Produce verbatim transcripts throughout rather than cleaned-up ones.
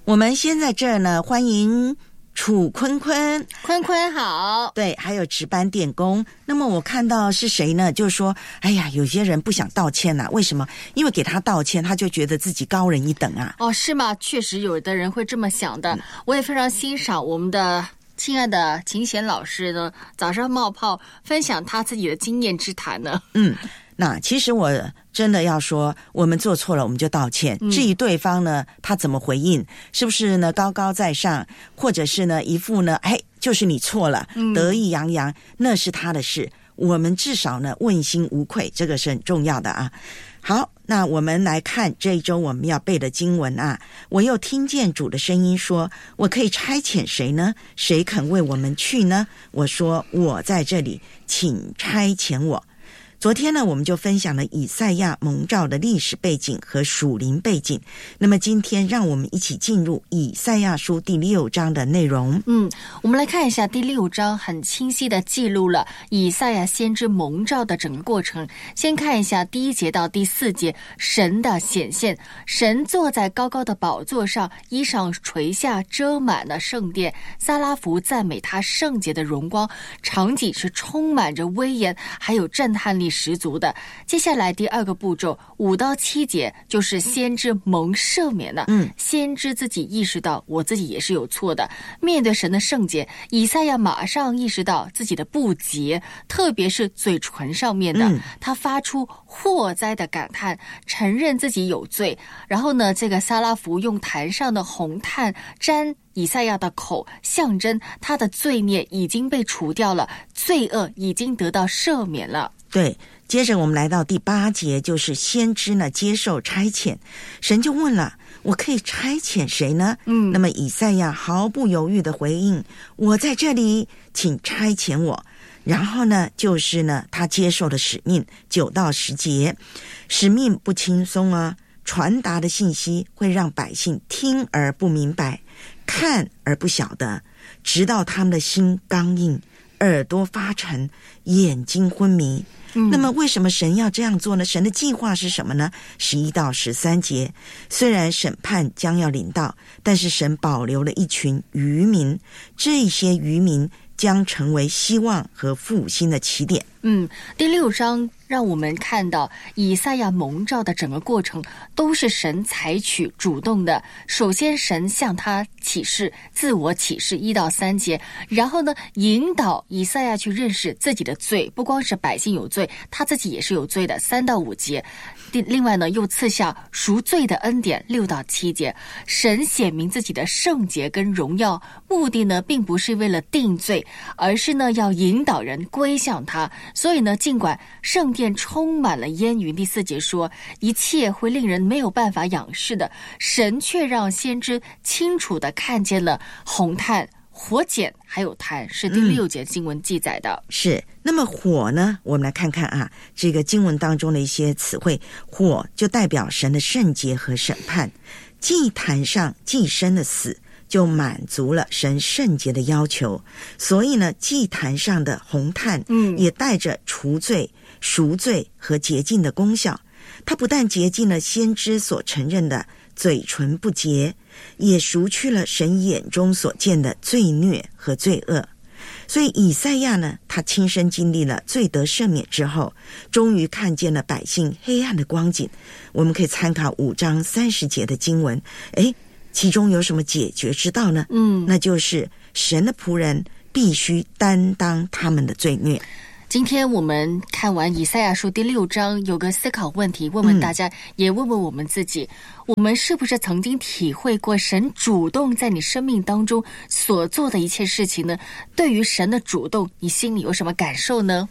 我们先在这儿呢，欢迎楚坤坤。 坤坤好。 对，还有值班电工。那么我看到是谁呢，就是说哎呀，有些人不想道歉啊，为什么？因为给他道歉他就觉得自己高人一等啊。 哦，是吗？确实有的人会这么想的、嗯、我也非常欣赏我们的亲爱的秦贤老师呢，早上冒泡分享他自己的经验之谈呢。 嗯，那其实我真的要说，我们做错了我们就道歉、嗯、至于对方呢他怎么回应，是不是呢高高在上，或者是呢一副呢哎就是你错了、嗯、得意洋洋，那是他的事，我们至少呢问心无愧，这个是很重要的啊。好，那我们来看这一周我们要背的经文啊。我又听见主的声音说，我可以差遣谁呢？谁肯为我们去呢？我说，我在这里，请差遣我。昨天呢，我们就分享了以赛亚蒙召的历史背景和属灵背景。那么今天让我们一起进入以赛亚书第六章的内容。 嗯，我们来看一下第六章，很清晰的记录了以赛亚先知蒙召的整个过程。先看一下第一节到第四节，神的显现。神坐在高高的宝座上，衣裳垂下，遮满了圣殿。撒拉弗赞美他圣洁的荣光，场景是充满着威严，还有震撼力十足的。接下来第二个步骤五到七节就是先知蒙赦免了。嗯，先知自己意识到我自己也是有错的，面对神的圣洁，以赛亚马上意识到自己的不洁，特别是嘴唇上面的、嗯、他发出祸灾的感叹，承认自己有罪。然后呢，这个撒拉弗用坛上的红炭沾以赛亚的口，象征他的罪孽已经被除掉了，罪恶已经得到赦免了。 对，接着我们来到第八节，就是先知呢接受差遣。神就问了，我可以差遣谁呢？嗯，那么以赛亚毫不犹豫的回应，我在这里，请差遣我。然后呢，就是呢他接受了使命。九到十节，使命不轻松啊，传达的信息会让百姓听而不明白，看而不晓得，直到他们的心刚硬，耳朵发沉，眼睛昏迷。嗯、那么为什么神要这样做呢？神的计划是什么呢？十一到十三节，虽然审判将要临到，但是神保留了一群渔民，这些渔民将成为希望和复兴的起点。 嗯，第六章让我们看到以赛亚蒙召的整个过程都是神采取主动的。首先神向他启示，自我启示一到三节，然后呢引导以赛亚去认识自己的罪，不光是百姓有罪，他自己也是有罪的，三到五节。另外呢又赐下赎罪的恩典，六到七节。神显明自己的圣洁跟荣耀，目的呢并不是为了定罪，而是呢要引导人归向他。所以呢，尽管圣殿充满了烟云，第四节说一切会令人没有办法仰视的，神却让先知清楚地看见了红炭、火碱还有炭，是第六节经文记载的。 嗯、是。那么火呢，我们来看看啊，这个经文当中的一些词汇。火就代表神的圣洁和审判，祭坛上祭牲的死就满足了神圣洁的要求，所以呢，祭坛上的红炭也带着除罪、赎罪和洁净的功效。它不但洁净了先知所承认的嘴唇不洁，也赎去了神眼中所见的罪孽和罪恶。所以以赛亚呢，他亲身经历了罪得赦免之后，终于看见了百姓黑暗的光景。我们可以参考五章三十节的经文，诶其中有什么解决之道呢？嗯，那就是神的仆人必须担当他们的罪孽。 今天我们看完以赛亚书第六章，有个思考问题，问问大家、嗯、也问问我们自己，我们是不是曾经体会过神主动在你生命当中所做的一切事情呢？对于神的主动，你心里有什么感受呢？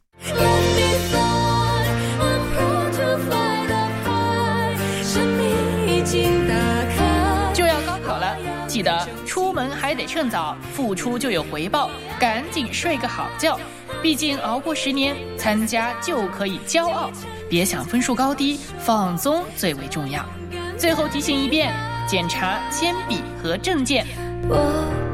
记得出门还得趁早，付出就有回报，赶紧睡个好觉。毕竟熬过十年，参加就可以骄傲。别想分数高低，放松最为重要。最后提醒一遍，检查铅笔和证件。我